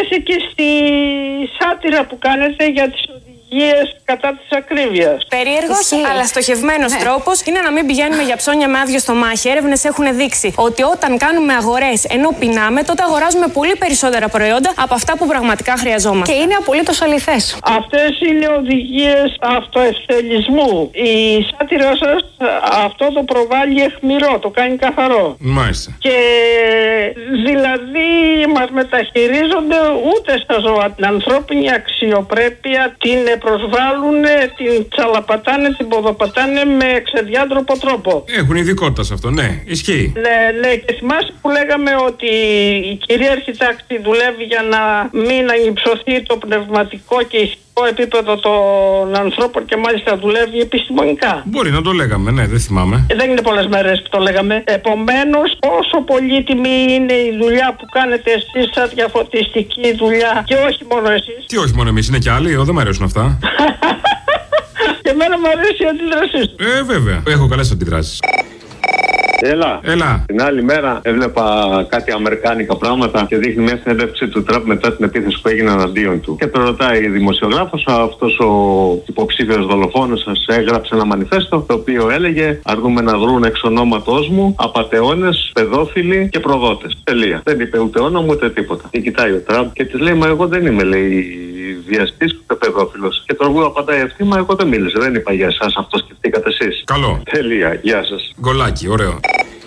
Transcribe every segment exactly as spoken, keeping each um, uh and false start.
απαντήσει και στη σάτυρα που κάνετε για τις οδηγίες κατά της ακρίβειας. Περίεργος αλλά στοχευμένος ναι. τρόπος είναι να μην πηγαίνουμε για ψώνια με άδειο στομάχι. Έρευνες έχουν δείξει ότι όταν κάνουμε αγορές ενώ πεινάμε, τότε αγοράζουμε πολύ περισσότερα προϊόντα από αυτά που πραγματικά χρειαζόμαστε. Και είναι απολύτως αληθές. Αυτές είναι οδηγίες αυτοευθελισμού. Η σάτυρα σας αυτό το προβάλλει εχμηρό, το κάνει καθαρό. Μάλιστα. Και δηλαδή μας μεταχειρίζονται ούτε στα ζώα την ανθρώπινη αξιοπρέπεια, την προσβάλλουν, την τσαλαπατάνε, την ποδοπατάνε με ξεδιάντροπο τρόπο. Έχουν ειδικότητα σε αυτό, ναι, ισχύει. Ναι, ναι, και θυμάσαι που λέγαμε ότι η κυρίαρχη τάξη δουλεύει για να μην ανυψωθεί το πνευματικό και ηθικό επίπεδο των ανθρώπων και μάλιστα δουλεύει επιστημονικά. Μπορεί να το λέγαμε, ναι, δεν θυμάμαι. Ε, δεν είναι πολλές μέρες που το λέγαμε. Επομένως, όσο πολύτιμη είναι η δουλειά που κάνετε εσείς σαν διαφωτιστική δουλειά και όχι μόνο εσείς. Τι όχι μόνο εμείς, είναι κι άλλοι, εγώ δεν μου αρέσουν αυτά. Και εμένα μου αρέσει η αντίδρασή σου. Ε, βέβαια. Έχω καλές αντιδράσεις. Έλα. Έλα. Την άλλη μέρα έβλεπα κάτι αμερικάνικα πράγματα και δείχνει μια συνέντευξη του Τραμπ μετά την επίθεση που έγινε εναντίον του. Και τον ρωτάει η δημοσιογράφος, αυτός ο υποψήφιος δολοφόνος σας έγραψε ένα μανιφέστο το οποίο έλεγε αρνούμε να βρουν εξ ονόματός μου απατεώνες, παιδόφιλοι και προδότες. Τελεία. Δεν είπε ούτε όνομα ούτε τίποτα. Και κοιτάει ο Τραμπ και της λέει, μα εγώ δεν είμαι, λέει, βιαστής ούτε παιδόφιλος. Και τον απαντάει αυτή, μα εγώ δεν μίλησα. Δεν είπα για εσάς, αυτό σκεφτήκατε εσείς. Καλό. Τελεία. Γεια σας. Γκολάκι, ωραίο.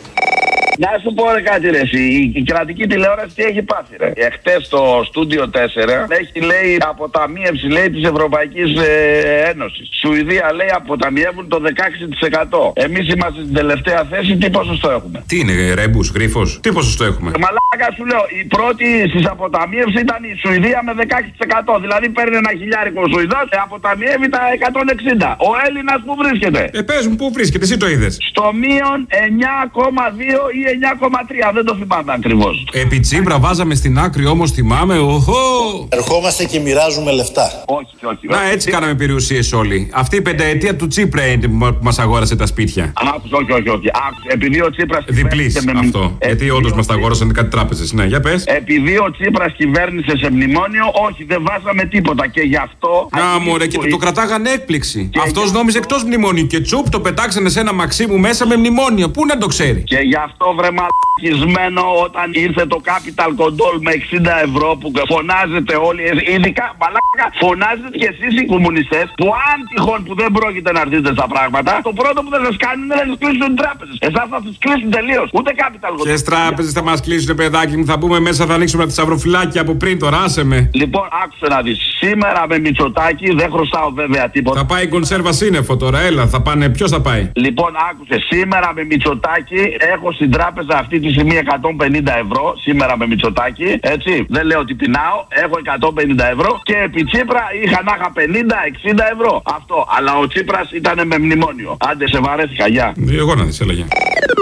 Να σου πω ρε κάτι ρε εσύ, η, η κρατική τηλεόραση τι έχει πάθει ρε. Εχθές στο Στούντιο τέσσερα έχει λέει αποταμίευση λέει της Ευρωπαϊκής ε, Ένωσης. Σουηδία λέει αποταμιεύουν το δεκαέξι τοις εκατό. Εμείς είμαστε στην τελευταία θέση, τι ποσοστό έχουμε? Τι είναι, ρέμπους, γρίφος, τι ποσοστό έχουμε? Μαλάκα σου λέω, η πρώτη στις αποταμίευση ήταν η Σουηδία με δεκαέξι τοις εκατό. Δηλαδή παίρνει ένα χιλιάρικο ο Σουηδός και αποταμιεύει τα εκατόν εξήντα. Ο Έλληνας που βρίσκεται? Ε, πες μου, πού βρίσκεται, εσύ το είδες? Στο μείον εννιά κόμμα δύο ή εννιά κόμμα τρία, δεν το θυμάμαι ακριβώς. Επί Τσίπρα βάζαμε στην άκρη, όμως θυμάμαι, οχο! Ερχόμαστε και μοιράζουμε λεφτά. Όχι, όχι. Να, έτσι κάναμε περιουσίες όλοι. Αυτή η πενταετία του Τσίπρα είναι που μας αγόρασε τα σπίτια. Άκουσα, όχι, όχι, όχι. Άκουσα, επειδή ο Τσίπρας διπλής με... αυτό. Ε, γιατί όντως μας τα αγόρασαν κάτι τράπεζες. Ναι, για πες. Επειδή ο Τσίπρας κυβέρνησε σε μνημόνιο, όχι, δεν βάζαμε τίποτα. Και γι' αυτό. Να, μωρέ, και το κρατάγανε έκπληξη. Αυτός νόμιζε εκτός μνημόνιου. Και τσουπ το πετάξανε σε ένα μαξίμου μέσα με μνημόνιο. Πού να το ξέρει? Και γι' αυτό βρε μαλακισμένο όταν ήρθε το Capital Control με εξήντα ευρώ που φωνάζετε όλοι, ειδικά μαλάκα, φωνάζετε και εσείς οι κομμουνιστές που αν τυχόν που δεν πρόκειται να έρθετε στα πράγματα, το πρώτο που θα σας κάνουν είναι να σας κλείσουν οι τράπεζες. Εσάς θα σας κλείσουν τελείως. Ούτε Capital Control. Ποιες τράπεζες θα μας κλείσουν, παιδάκι μου? Θα μπούμε μέσα, θα ανοίξουμε τις αυροφυλάκια από πριν, τώρα άσε με. Λοιπόν, άκουσε να δεις. Σήμερα με Μητσοτάκη δεν χρωστάω βέβαια τίποτα. Θα πάει κονσέρβα σύννεφο τώρα, έλα, θα πάνε, ποιος θα πάει? Λοιπόν, άκουσε, σήμερα με Μητσοτάκη έχω στην τράπεζα αυτή τη στιγμή εκατόν πενήντα ευρώ. Σήμερα με Μητσοτάκη, έτσι. Δεν λέω ότι πεινάω, έχω εκατόν πενήντα ευρώ και επί Τσίπρα είχα να είχα πενήντα εξήντα ευρώ. Αυτό. Αλλά ο Τσίπρας ήταν με μνημόνιο. Άντε, σε βαρέθηκα, γεια. Εγώ να δεις, έλα, γεια.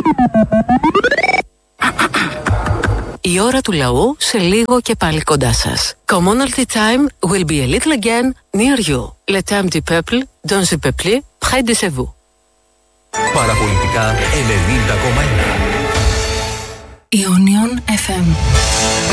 Η ώρα του λαού σε λίγο και πάλι κοντά σας. Commonalty time will be a little again near you. Le temps du peuple, dans le peuple, près de chez vous. Παραπολιτικά ενενήντα κόμμα ένα. Ionion εφ εμ.